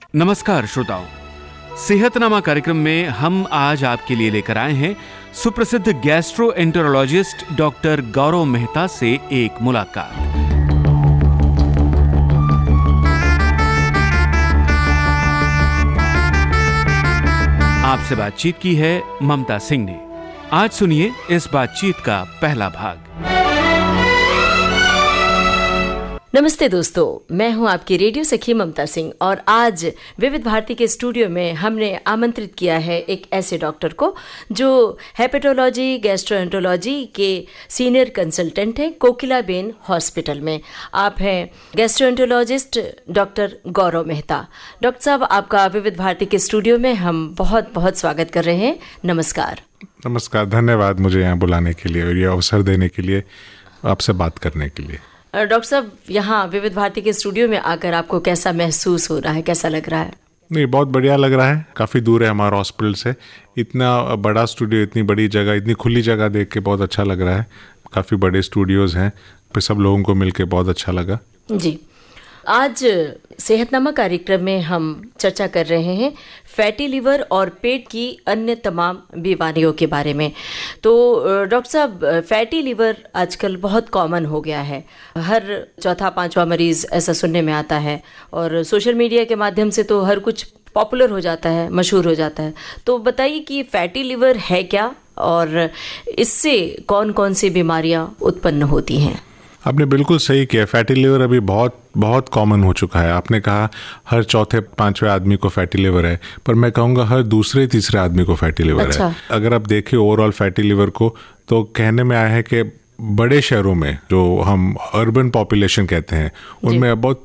नमस्कार श्रोताओं, सेहतनामा कार्यक्रम में हम आज आपके लिए लेकर आए हैं सुप्रसिद्ध गैस्ट्रोएंटेरोलॉजिस्ट डॉक्टर गौरव मेहता से एक मुलाकात। आपसे बातचीत की है ममता सिंह ने। आज सुनिए इस बातचीत का पहला भाग। नमस्ते दोस्तों, मैं हूं आपकी रेडियो सखी ममता सिंह और आज विविध भारती के स्टूडियो में हमने आमंत्रित किया है एक ऐसे डॉक्टर को जो हेपेटोलॉजी गैस्ट्रोएंटेरोलॉजी के सीनियर कंसल्टेंट हैं कोकिलाबेन हॉस्पिटल में। आप हैं गैस्ट्रोएंटेरोलॉजिस्ट डॉक्टर गौरव मेहता। डॉक्टर साहब, आपका विविध भारती के स्टूडियो में हम बहुत बहुत स्वागत कर रहे हैं। नमस्कार। नमस्कार, धन्यवाद मुझे यहाँ बुलाने के लिए और ये अवसर देने के लिए, आपसे बात करने के लिए। डॉक्टर साहब, यहाँ विविध भारती के स्टूडियो में आकर आपको कैसा महसूस हो रहा है, कैसा लग रहा है? नहीं, बहुत बढ़िया लग रहा है। काफ़ी दूर है हमारा हॉस्पिटल से। इतना बड़ा स्टूडियो, इतनी बड़ी जगह, इतनी खुली जगह देख के बहुत अच्छा लग रहा है। काफ़ी बड़े स्टूडियोज़ हैं, फिर सब लोगों को मिलके बहुत अच्छा लगा। जी, आज सेहतनामा कार्यक्रम में हम चर्चा कर रहे हैं फैटी लिवर और पेट की अन्य तमाम बीमारियों के बारे में। तो डॉक्टर साहब, फैटी लिवर आजकल बहुत कॉमन हो गया है। हर चौथा पांचवा मरीज ऐसा सुनने में आता है और सोशल मीडिया के माध्यम से तो हर कुछ पॉपुलर हो जाता है, मशहूर हो जाता है। तो बताइए कि फैटी लिवर है क्या और इससे कौन कौन सी बीमारियां उत्पन्न होती हैं? आपने बिल्कुल सही किया। फैटी लिवर अभी बहुत कॉमन हो चुका है। आपने कहा हर चौथे पांचवें आदमी को फैटी लिवर है, पर मैं कहूँगा हर दूसरे तीसरे आदमी को फैटी लिवर है। अगर आप देखें ओवरऑल फैटी लिवर को, तो कहने में आया है कि बड़े शहरों में, जो हम अर्बन पॉपुलेशन कहते हैं, उनमें बहुत